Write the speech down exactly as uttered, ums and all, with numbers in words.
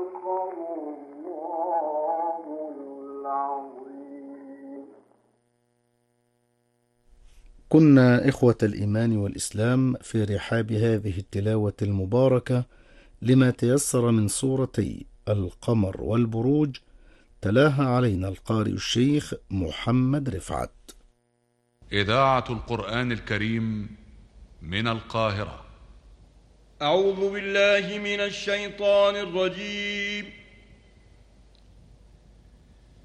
كنا إخوة الإيمان والإسلام في رحاب هذه التلاوة المباركة لما تيسر من سورتي القمر والبروج، تلاها علينا القارئ الشيخ محمد رفعت. إذاعة القرآن الكريم من القاهرة. أعوذ بالله من الشيطان الرجيم.